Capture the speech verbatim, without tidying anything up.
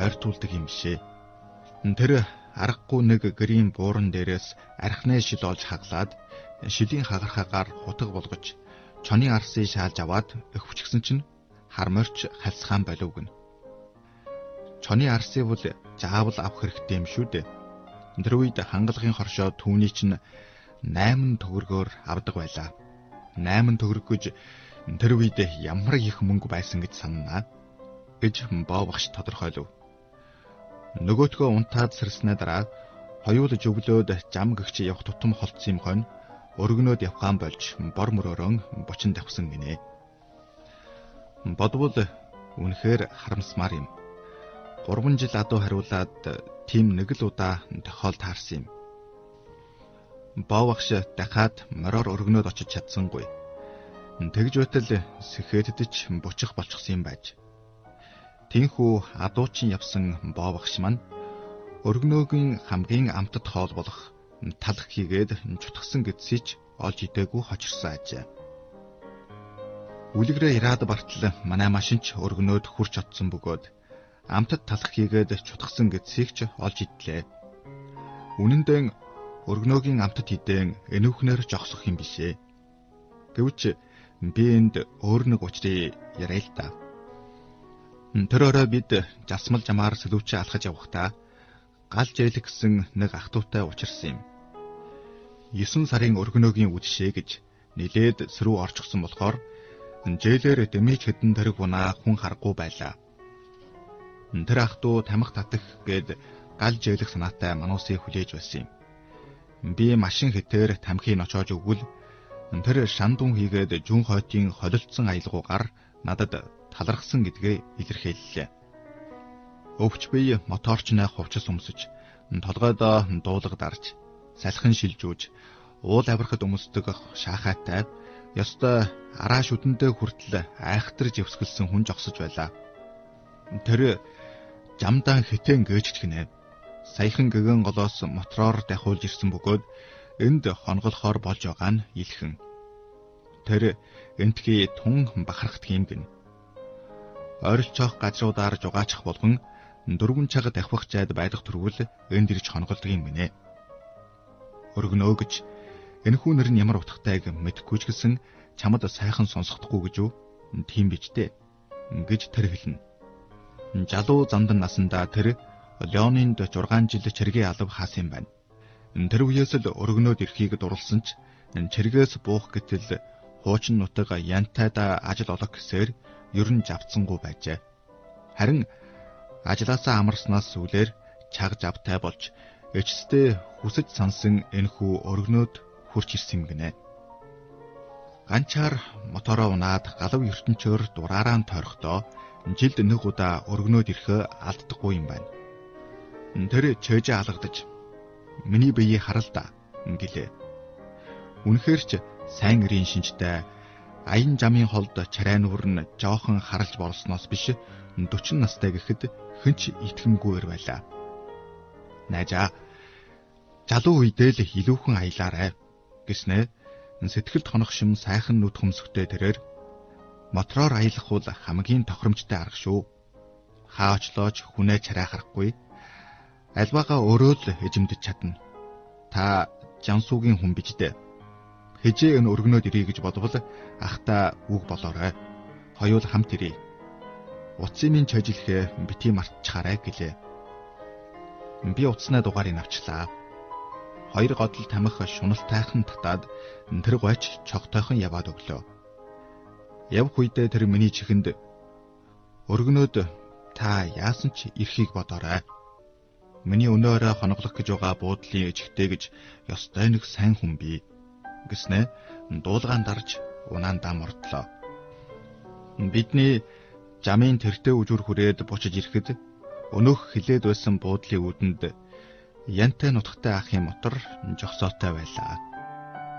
ойртуулдаг юм бишээ. Тэр аргагүй нэг гэрийн бууран дээрээс архины шил олж хаглаад шилийн хагархаагаар хутаг болгож чоны арсыг шаалж аваад өвчгсөн чинь харморч халсгаан болов гэн. Чоны арсыг бол заавал авах хэрэгтэй юм шүү дээ. Тэр үед хангалагын хоршоо түүний чинь найман төгрөгөөр авдаг байлаа. Найман төгрөг гэж тэр үед ямар их мөнгө байсан гэж санана гэж боо багш тодорхойлов. Нөгөөтгөө унтаад сэрснээ дараа хоёул жөвлөөд зам гэгч явах тутам холцсон юм хойно өргөнөөд явхаан болж бор мөрөөрөн бочин давсан гинэ. Бодвол үнэхээр харамсмаар юм. Гурван жил адуу хариулаад тийм нэг л удаа тохиол таарсан юм. Боо багш дахиад мороор өргөнөөд очиж чадсангүй. Тэгж байтал сэхэтдэж бучих болчихсон юм байж. Тинхүү адуучин явсан боо багш маань өргөнөөгийн хамгийн амтд хоол болох талх хийгээд чутгсан гэдсийч олж идээгүй хочирсан ажээ. Үлгэрээ ираад бартал манай машинч өргөнөөд хурч отсон бөгөөд амтд талх хийгээд чутгсан гэдсийч олж идлээ. Үнэндээ өргөнөөгийн амтд хідэн энүүхнэр жогсох юм бишээ. Гэвч би энд өөр нэг учрыг яриа л да. Тэр орой бид жасмал жамаар сэлүүчээ алхаж явахдаа гал жэйлэг гэсэн нэг ах дүүтэй учирсан юм. есөн сарын өргөнөөгийн үдшээ гэж нилээд сэрүү орчихсон болохоор жээлэр дэмэж хэдэн тэрэг унаа хүн харахгүй байлаа. Тэр ах дүү тамхи татах гээд гал жэйлэх санаатай мануусыг хүлээж байсан юм. Би машин хэтээр тамхийг ночоож өгвөл тэр шандун хийгээд жүн хойтын холилдсон аялгуугаар надад талархсан гэдгээ илэрхийллээ. Өвч бие моторчнаа хувцас өмсөж, толгойдоо дуулга дарж, салхин шилжүүж, уул авирахад өмсдөг шаахаатай, ёстой араа шүдэндээ хүртэл айхтар живсгэлсэн хүн жогсож байлаа. Тэр жамдаа хитэн гээжч гинэ. Саяхан гэгэн голоос мотороор дахиулж ирсэн бөгөөд энд хонголохоор болж байгаа нь илхэн. Тэр энтхий тун бахархдаг юм гин. Ойролцоох газруудаар жугаачих болгон дөрвөн цаг дахих зайд байдаг төрвөл энд ирж хонголдог юм гинэ. Өргөнөө гэж энэхүү нэр нь ямар утгатай мэдэхгүй ч гэсэн чамд сайхан сонсохдохгүй гэж үү? Тийм биш дээ. гэж тэр хэлнэ. Жалуу зандан насандаа тэр Леонинд зургаан жил чиргээ алав хаасан юм байна. Тэр үеэс л өргөнөөд ирэхийг дурлсан ч чиргээс буух гэтэл хуучин нутаг янтайда ажил олох гэсээр ер нь завцсангүй байжээ. Харин ажлаасаа амарснаас сүүлээр чаг завтай болж эцэстээ хүсэж сансан энэхүү өргөнөөд хурч ирсэн юм гинэ. Ганчаар мотороо унаад галав ертөнчөөр дураараа тойрохдоо жилд нэг удаа өргөнөөд ирэхээ алддаггүй юм байна. Тэр чэжээ алгадаж миний биеийг харал да гэлээ. Үнэхээр ч сайн эрийн шинжтэй аян жамын холд чарай нүур нь жоохон харалж болсноос биш дөрвөн настай гэхэд хэнч итгэмгүйэр байлаа. Найжаа жалуу үедээ л илүүхэн аялаарай гэснээ сэтгэлд хонох шим сайхан нүд хөмсгтэй тэрээр мотороор аялах бол хамгийн тохиромжтой арга шүү. Хаа очлооч хүнээ чарай харахгүй. Альбагаа өөрөө л эжимдэж чадна. Та Жансуугийн хүн биш дээ. Хэжээ энэ өргөнөөд ирье гэж бодвол ахта үг болоорой. Хоёул хамт ирье. Утсын минь чөжилхээ бити мартчихаарай гэлээ. Би утаснаа дугаарыг авчлаа. Хоёр годл тамхи шуналтайхан татаад тэр гойч чогтойхон яваад өглөө. Явх үедээ тэр миний чихэнд өргөнөөд та яасан ч ирэхийг бодоорой. Миний өнөөрөө хоноглох гэж байгаа буудлын ичгтэй гэж ёстой нэг сайн хүн бий гэснээ дуулгаан дарж унаандаа мордлоо. Бидний жамын тэртээ үжүр хүрээд бучиж ирэхэд өнөөх хилээд байсан буудлын үүдэнд янтай нутагтай ахын мотор жогсоотой байлаа.